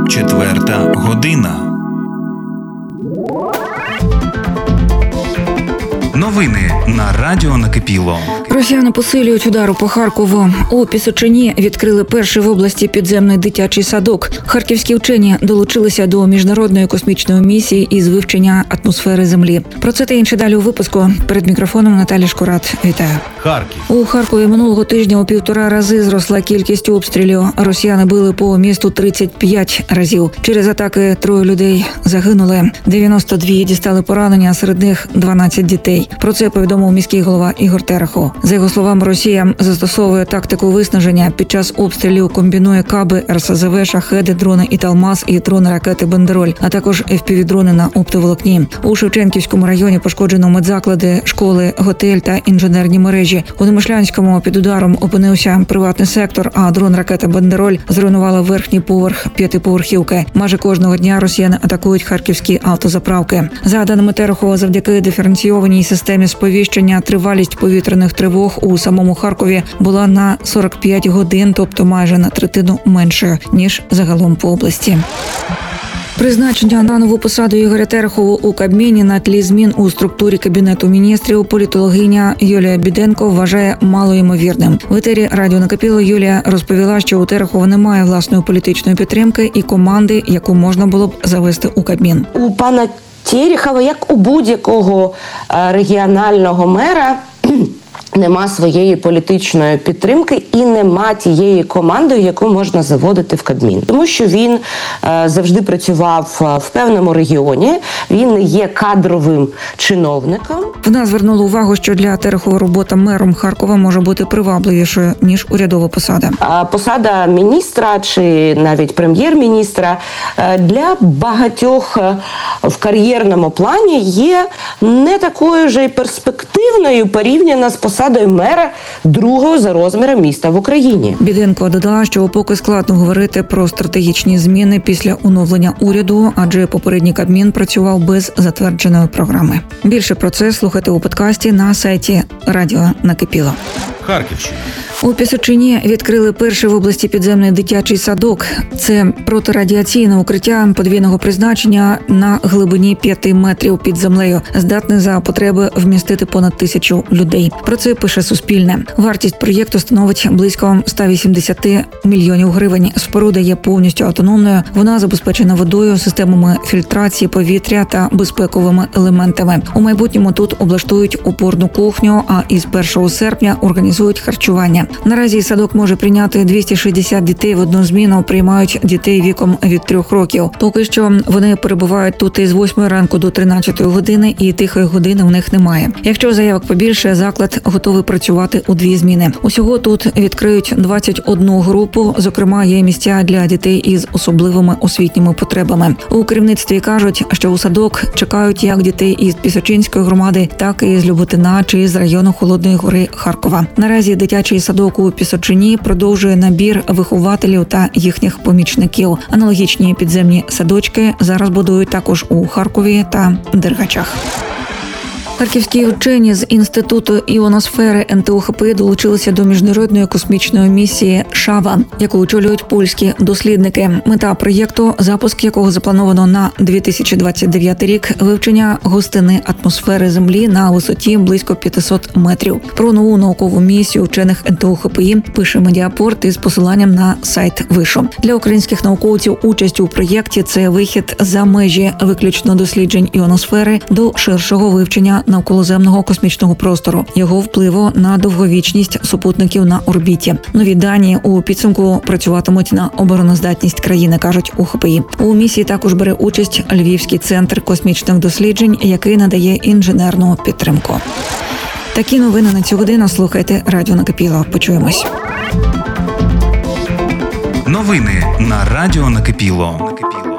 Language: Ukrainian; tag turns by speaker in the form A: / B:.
A: 4 година. Новини на Радіо Накипіло.
B: Росіяни посилюють удару по Харкову. У Пісочині відкрили перший в області підземний дитячий садок. Харківські вчені долучилися до міжнародної космічної місії із вивчення атмосфери Землі. Про це та інше далі у випуску. Перед мікрофоном Наталя Шкурат. Вітаю.
C: Харків.
B: У Харкові минулого тижня у 1,5 рази зросла кількість обстрілів. Росіяни били по місту 35 разів. Через атаки 3 людей загинули. 92 дістали поранення, а серед них 12 дітей. Про це повідомив міський голова Ігор Терехов. За його словами, Росія застосовує тактику виснаження. Під час обстрілів комбінує каби, РСЗВ, шахеди, дрони «Італмаз» і дрони-ракети «Бандероль», а також FPV-дрони на оптоволокні. У Шевченківському районі пошкоджено медзаклади, школи, готель та інженерні мережі. У Немишлянському під ударом опинився приватний сектор, а дрон-ракета «Бандероль» зруйнувала верхній поверх 5-поверхівки. Майже кожного дня росіяни атакують харківські автозаправки. За даними Терехова, завдяки диференційованій системі сповіщення, тривалість повітряних тривог у самому Харкові була на 45 годин, тобто майже на третину менше, ніж загалом по області. Призначення на нову посаду Ігоря Терехова у Кабміні на тлі змін у структурі Кабінету міністрів політологиня Юлія Біденко вважає малоймовірним. В етері Радіо Накипіло Юлія розповіла, що у Терехова немає власної політичної підтримки і команди, яку можна було б завести у Кабмін.
D: У пана Терехова, як у будь-якого регіонального мера, нема своєї політичної підтримки і нема тієї команди, яку можна заводити в Кабмін. Тому що він завжди працював в певному регіоні, він не є кадровим чиновником.
B: Вона звернула увагу, що для Терехова робота мером Харкова може бути привабливішою, ніж урядова посада.
D: Посада міністра чи навіть прем'єр-міністра для багатьох в кар'єрному плані є не такою ж і перспективною порівняно з посадою мера другого за розміром міста в Україні.
B: Біденко додала, що поки складно говорити про стратегічні зміни після оновлення уряду, адже попередній Кабмін працював без затвердженої програми. Більше про це слухайте у подкасті на сайті Радіо Накипіло.
C: Харківщина.
B: У Пісочині відкрили перший в області підземний дитячий садок. Це протирадіаційне укриття подвійного призначення на глибині 5 метрів під землею, здатне за потреби вмістити понад 1000 людей. Про це пише Суспільне. Вартість проєкту становить близько 180 мільйонів гривень. Споруда є повністю автономною. Вона забезпечена водою, системами фільтрації повітря та безпековими елементами. У майбутньому тут облаштують опорну кухню, а із 1 серпня організують харчування. Наразі садок може прийняти 260 дітей в одну зміну, приймають дітей віком від 3 років. Поки що вони перебувають тут із 8 ранку до 13 години і тихої години в них немає. Якщо заявок побільше, заклад готовий працювати у 2 зміни. Усього тут відкриють 21 групу, зокрема є місця для дітей із особливими освітніми потребами. У керівництві кажуть, що у садок чекають як дітей із Пісочинської громади, так і з Люботина чи з району Холодної Гори Харкова. Наразі дитячий садок у Пісочині продовжує набір вихователів та їхніх помічників. Аналогічні підземні садочки зараз будують також у Харкові та Дергачах. Харківські вчені з Інституту іоносфери НТУ-ХПІ долучилися до міжнародної космічної місії «Шава», яку очолюють польські дослідники. Мета проєкту, запуск якого заплановано на 2029 рік, вивчення густини атмосфери Землі на висоті близько 500 метрів. Про нову наукову місію вчених НТУ-ХПІ пише Медіапорт із посиланням на сайт Вишу. Для українських науковців участь у проєкті – це вихід за межі виключно досліджень іоносфери до ширшого вивчення навколоземного космічного простору, його впливу на довговічність супутників на орбіті. Нові дані у підсумку працюватимуть на обороноздатність країни, кажуть у ХПІ. У місії також бере участь Львівський центр космічних досліджень, який надає інженерну підтримку. Такі новини на цю годину. Слухайте Радіо Накипіло. Почуємось.
A: Новини на Радіо Накипіло.